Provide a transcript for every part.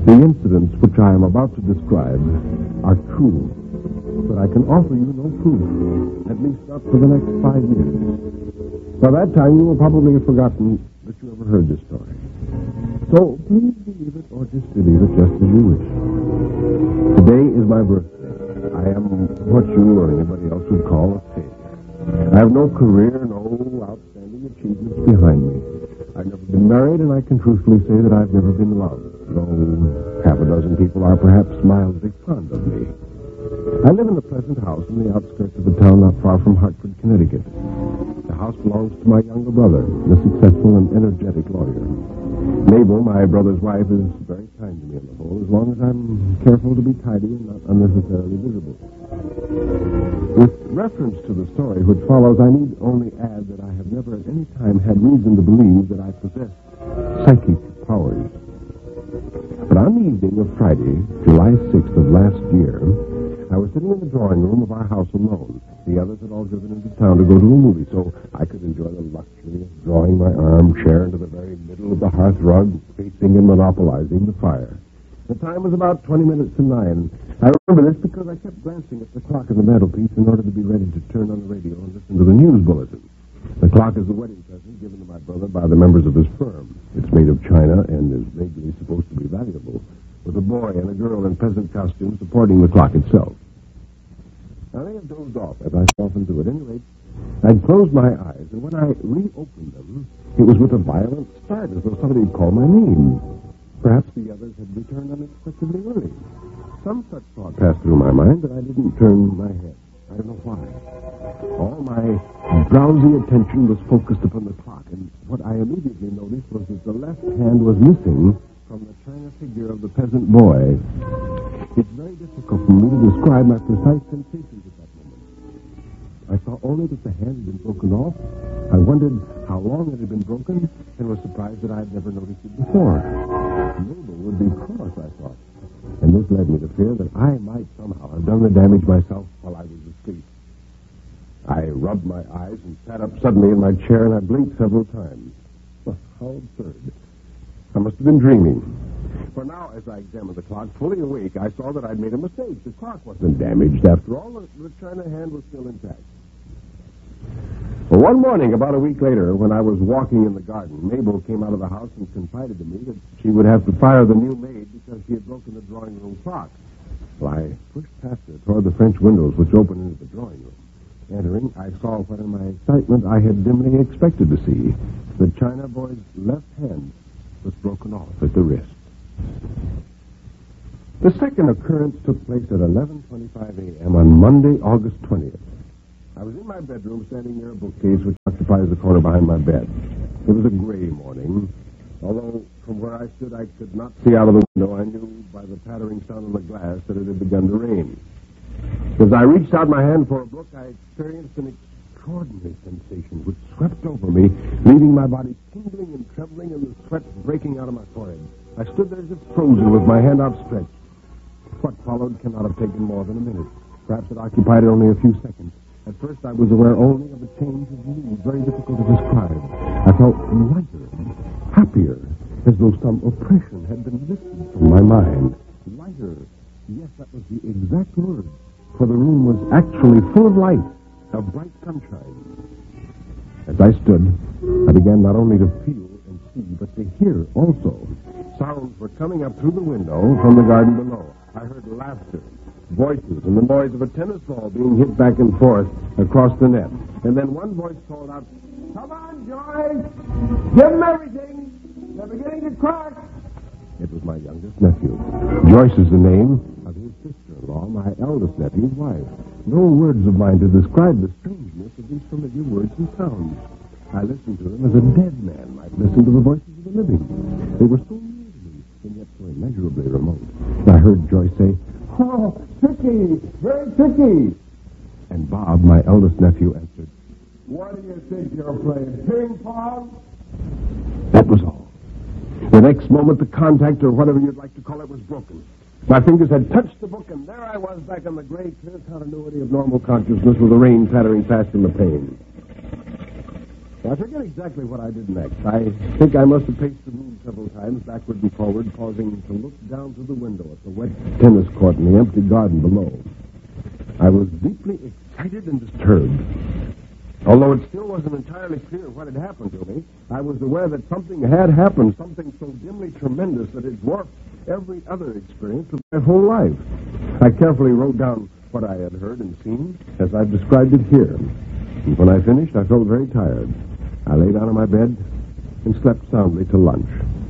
The incidents which I am about to describe are true, but I can offer you no proof, at least not for the next 5 years. By that time, you will probably have forgotten that you ever heard this story. So please believe it or disbelieve it just as you wish. Today is my birthday. I am what you or anybody else would call a failure. I have no career, no outstanding achievements behind me. I've never been married, and I can truthfully say that I've never been loved, though half a dozen people are perhaps mildly fond of me. I live in the present house in the outskirts of a town not far from Hartford, Connecticut. The house belongs to my younger brother, the successful and energetic lawyer. Mabel, my brother's wife, is very kind to me on the whole, as long as I'm careful to be tidy and not unnecessarily visible. With reference to the story which follows, I need only add that I have never at any time had reason to believe that I possessed psychic powers. But on the evening of Friday, July 6th of last year, I was sitting in the drawing room of our house alone. The others had all driven into town to go to a movie, so I could enjoy the luxury of drawing my armchair into the very middle of the hearth rug, facing and monopolizing the fire. The time was about 20 minutes to 9. I remember this because I kept glancing at the clock on the mantelpiece in order to be ready to turn on the radio and listen to the news bulletin. The clock is a wedding present given to my brother by the members of his firm. It's made of china and is vaguely supposed to be valuable, with a boy and a girl in peasant costumes supporting the clock itself. Now, they have dozed off, as I often do. At any rate, I'd closed my eyes, and when I reopened them, it was with a violent start, as though somebody had called my name. Perhaps the others had returned unexpectedly early. Some such thought passed through my mind, but I didn't turn my head. I don't know why. All my drowsy attention was focused upon the clock, and what I immediately noticed was that the left hand was missing from the china figure of the peasant boy. It's very difficult for me to describe my precise sensations at that moment. I saw only that the hand had been broken off. I wondered how long it had been broken, and was surprised that I had never noticed it before. Mabel would be cross, I thought, and this led me to fear that I might somehow have done the damage myself while I was asleep. I rubbed my eyes and sat up suddenly in my chair, and I blinked several times. Well, how absurd. I must have been dreaming. For now, as I examined the clock, fully awake, I saw that I'd made a mistake. The clock wasn't damaged. After all, the china hand was still intact. Well, one morning, about a week later, when I was walking in the garden, Mabel came out of the house and confided to me that she would have to fire the new maid because she had broken the drawing room clock. Well, I pushed past her toward the French windows, which opened into the drawing room. Entering, I saw what in my excitement I had dimly expected to see. The china boy's left hand was broken off at the wrist. The second occurrence took place at 11:25 a.m. on Monday, August 20th. I was in my bedroom standing near a bookcase which occupies the corner behind my bed. It was a gray morning, although from where I stood I could not see out of the window. I knew by the pattering sound on the glass that it had begun to rain. As I reached out my hand for a book, I experienced an extraordinary sensation which swept over me, leaving my body tingling and trembling and the sweat breaking out of my forehead. I stood there as if frozen with my hand outstretched. What followed cannot have taken more than a minute. Perhaps it occupied only a few seconds. At first I was aware only of a change of mood, very difficult to describe. I felt lighter, happier, as though some oppression had been lifted from my mind. Lighter. Yes, that was the exact word. For the room was actually full of light, of bright sunshine. As I stood, I began not only to feel and see, but to hear also. Sounds were coming up through the window from the garden below. I heard laughter, voices, and the noise of a tennis ball being hit back and forth across the net. And then one voice called out, "Come on, Joyce! Give them everything! They're beginning to crack!" It was my youngest nephew. Joyce is the name of his sister-in-law, my eldest nephew's wife. No words of mine to describe the strangeness of these familiar words and sounds. I listened to them as a dead man might listen to the voices of the living. They were so near to me, and yet so immeasurably remote. I heard Joyce say, "Oh, tricky, very tricky." And Bob, my eldest nephew, answered, "What do you think you're playing, ping pong?" That was all. The next moment, the contact, or whatever you'd like to call it, was broken. My fingers had touched the book, and there I was back in the gray, clear continuity of normal consciousness with the rain pattering past in the pane. I forget exactly what I did next. I think I must have paced the room several times, backward and forward, pausing to look down through the window at the wet tennis court and the empty garden below. I was deeply excited and disturbed. Although it still wasn't entirely clear what had happened to me, I was aware that something had happened, something so dimly tremendous that it dwarfed every other experience of my whole life. I carefully wrote down what I had heard and seen as I've described it here. And when I finished, I felt very tired. I lay down on my bed and slept soundly till lunch.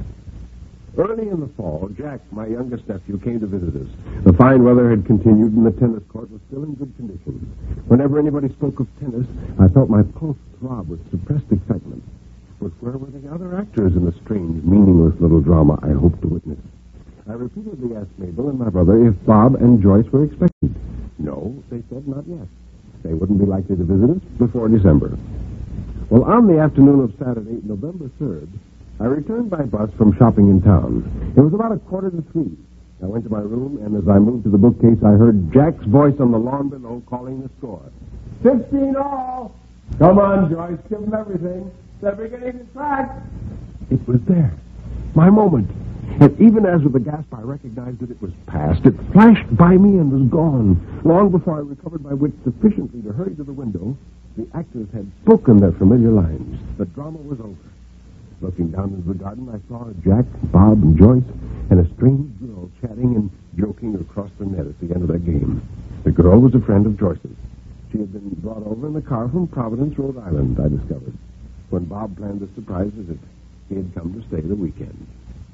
Early in the fall, Jack, my youngest nephew, came to visit us. The fine weather had continued and the tennis court was still in good condition. Whenever anybody spoke of tennis, I felt my pulse throb with suppressed excitement. But where were the other actors in the strange, meaningless little drama I hoped to witness? I repeatedly asked Mabel and my brother if Bob and Joyce were expected. No, they said not yet. They wouldn't be likely to visit us before December. Well, on the afternoon of Saturday, November 3rd, I returned by bus from shopping in town. It was about 2:45. I went to my room, and as I moved to the bookcase, I heard Jack's voice on the lawn below calling the score. 16 all! Come on, Joyce, give them everything. They're beginning to track. It was there. My moment. And even as with a gasp I recognized that it was past, it flashed by me and was gone. Long before I recovered my wits sufficiently to hurry to the window, the actors had spoken their familiar lines. The drama was over. Looking down into the garden, I saw Jack, Bob, and Joyce, and a strange girl chatting and joking across the net at the end of their game. The girl was a friend of Joyce's. She had been brought over in the car from Providence, Rhode Island, I discovered. When Bob planned the surprise visit, he had come to stay the weekend.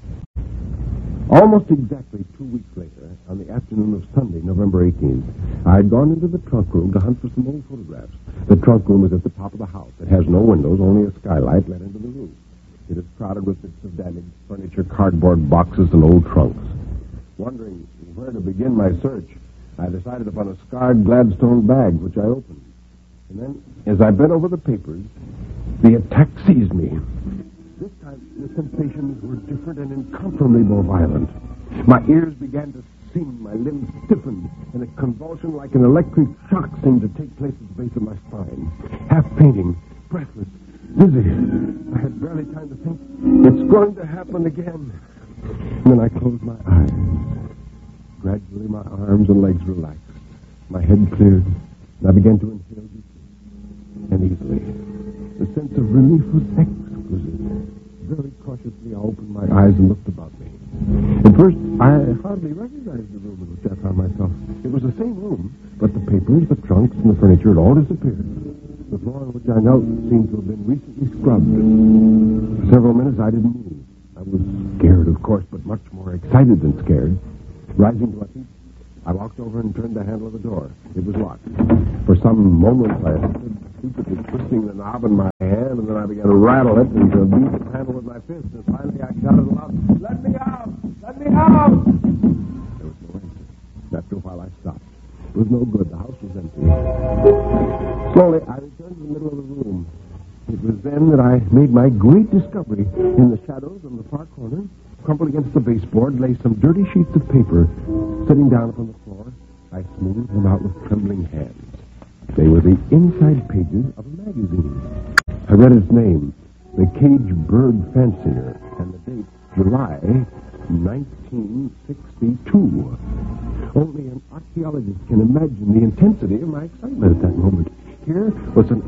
Almost exactly 2 weeks later, on the afternoon of Sunday, November 18th, I had gone into the trunk room to hunt for some old photographs. The trunk room is at the top of the house. It has no windows, only a skylight let into the roof. It is crowded with bits of damaged furniture, cardboard boxes, and old trunks. Wondering where to begin my search, I decided upon a scarred Gladstone bag, which I opened. And then, as I bent over the papers, the attack seized me. This time, the sensations were different and incomparably more violent. My ears began to sing, my limbs stiffened, and a convulsion like an electric shock seemed to take place at the base of my spine. Half fainting, breathless, dizzy. I had barely time to think, it's going to happen again. And then I closed my eyes. Gradually, my arms and legs relaxed. My head cleared, and I began to inhale deeply and easily. The sense of relief was exquisite. Very cautiously, I opened my eyes and looked about me. At first, I hardly recognized the room in which I found myself. It was the same room, but the papers, the trunks, and the furniture had all disappeared. The floor on which I knelt seemed to have been recently scrubbed. For several minutes, I didn't move. I was scared, of course, but much more excited than scared. Rising to my feet, I walked over and turned the handle of the door. It was locked. For some moments, I stood stupidly twisting the knob in my hand, and then I began to rattle it and to beat the handle with my fist. And finally, I shouted aloud, "Let me out! Let me out!" There was no answer. After a while, I stopped. It was no good. The house was empty. Slowly, I returned to the middle of the room. It was then that I made my great discovery. In the shadows on the far corner, crumpled against the baseboard, lay some dirty sheets of paper. Sitting down upon the floor, I smoothed them out with trembling hands. They were the inside pages of a magazine. I read its name, The Cage Bird Fancier, and the date, July 1962. Only an archaeologist can imagine the intensity of my excitement at that moment. Here was an